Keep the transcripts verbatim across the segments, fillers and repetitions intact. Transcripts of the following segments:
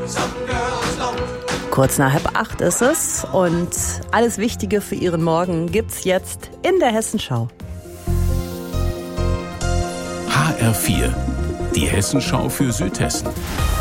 Kurz nach halb acht ist es und alles Wichtige für Ihren Morgen gibt's jetzt in der Hessenschau. H R vier, die Hessenschau für Südhessen.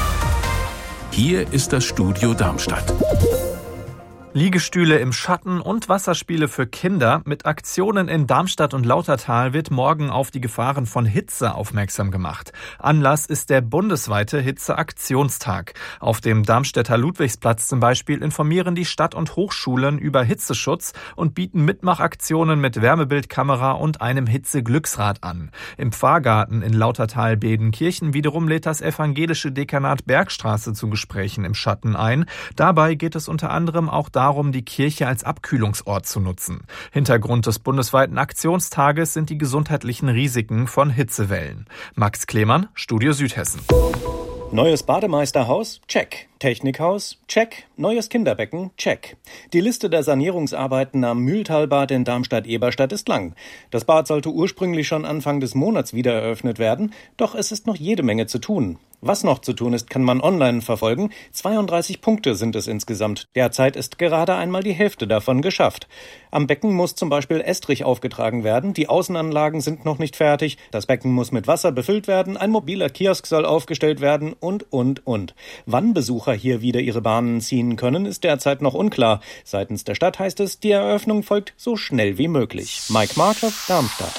Hier ist das Studio Darmstadt. Liegestühle im Schatten und Wasserspiele für Kinder. Mit Aktionen in Darmstadt und Lautertal wird morgen auf die Gefahren von Hitze aufmerksam gemacht. Anlass ist der bundesweite Hitzeaktionstag. Auf dem Darmstädter Ludwigsplatz zum Beispiel informieren die Stadt- und Hochschulen über Hitzeschutz und bieten Mitmachaktionen mit Wärmebildkamera und einem Hitzeglücksrad an. Im Pfarrgarten in Lautertal-Bedenkirchen wiederum lädt das evangelische Dekanat Bergstraße zu Gesprächen im Schatten ein. Dabei geht es unter anderem auch darum, darum, die Kirche als Abkühlungsort zu nutzen. Hintergrund des bundesweiten Aktionstages sind die gesundheitlichen Risiken von Hitzewellen. Max Klemann, Studio Südhessen. Neues Bademeisterhaus? Check. Technikhaus? Check. Neues Kinderbecken? Check. Die Liste der Sanierungsarbeiten am Mühltalbad in Darmstadt-Eberstadt ist lang. Das Bad sollte ursprünglich schon Anfang des Monats wieder eröffnet werden, doch es ist noch jede Menge zu tun. Was noch zu tun ist, kann man online verfolgen. zweiunddreißig Punkte sind es insgesamt. Derzeit ist gerade einmal die Hälfte davon geschafft. Am Becken muss zum Beispiel Estrich aufgetragen werden. Die Außenanlagen sind noch nicht fertig. Das Becken muss mit Wasser befüllt werden. Ein mobiler Kiosk soll aufgestellt werden und, und, und. Wann Besucher hier wieder ihre Bahnen ziehen können, ist derzeit noch unklar. Seitens der Stadt heißt es, die Eröffnung folgt so schnell wie möglich. Mike Markov, Darmstadt.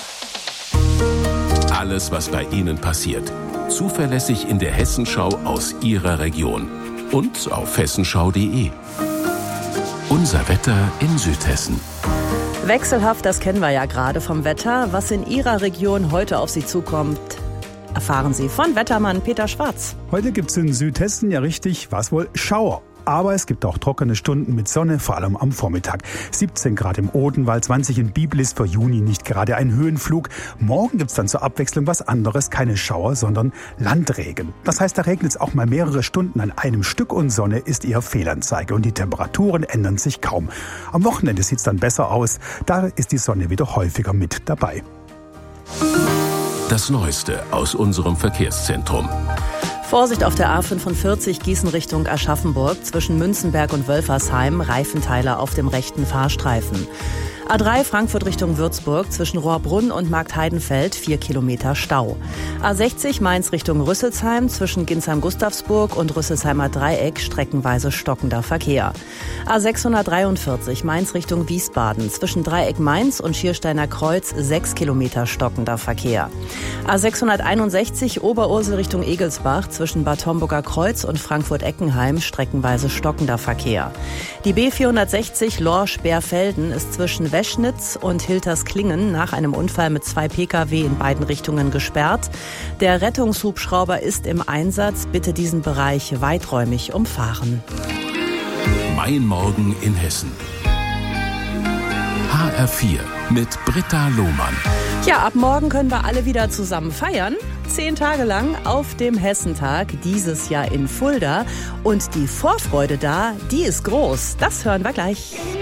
Alles, was bei Ihnen passiert. Zuverlässig in der Hessenschau aus Ihrer Region. Und auf hessenschau punkt de. Unser Wetter in Südhessen. Wechselhaft, das kennen wir ja gerade vom Wetter. Was in Ihrer Region heute auf Sie zukommt, erfahren Sie von Wettermann Peter Schwarz. Heute gibt es in Südhessen ja richtig, was wohl, Schauer. Aber es gibt auch trockene Stunden mit Sonne, vor allem am Vormittag. siebzehn Grad im Odenwald, zwanzig in Biblis, für Juni nicht gerade ein Höhenflug. Morgen gibt's dann zur Abwechslung was anderes, keine Schauer, sondern Landregen. Das heißt, da regnet es auch mal mehrere Stunden an einem Stück und Sonne ist eher Fehlanzeige und die Temperaturen ändern sich kaum. Am Wochenende sieht's dann besser aus, da ist die Sonne wieder häufiger mit dabei. Das Neueste aus unserem Verkehrszentrum. Vorsicht auf der A fünfundvierzig Gießen Richtung Aschaffenburg zwischen Münzenberg und Wölfersheim, Reifenteiler auf dem rechten Fahrstreifen. A drei Frankfurt Richtung Würzburg zwischen Rohrbrunn und Marktheidenfeld vier Kilometer Stau. A sechzig Mainz Richtung Rüsselsheim zwischen Ginsheim-Gustavsburg und Rüsselsheimer Dreieck streckenweise stockender Verkehr. A sechshundertdreiundvierzig Mainz Richtung Wiesbaden zwischen Dreieck Mainz und Schiersteiner Kreuz sechs Kilometer stockender Verkehr. A sechshunderteinundsechzig Oberursel Richtung Egelsbach zwischen Bad Homburger Kreuz und Frankfurt-Eckenheim streckenweise stockender Verkehr. Die B vierhundertsechzig Lorsch-Bärfelden ist zwischen Weschnitz und Hiltersklingen nach einem Unfall mit zwei Pkw in beiden Richtungen gesperrt. Der Rettungshubschrauber ist im Einsatz. Bitte diesen Bereich weiträumig umfahren. Mein Morgen in Hessen. H R vier mit Britta Lohmann. Ja, ab morgen können wir alle wieder zusammen feiern. Zehn Tage lang auf dem Hessentag, dieses Jahr in Fulda. Und die Vorfreude da, die ist groß. Das hören wir gleich.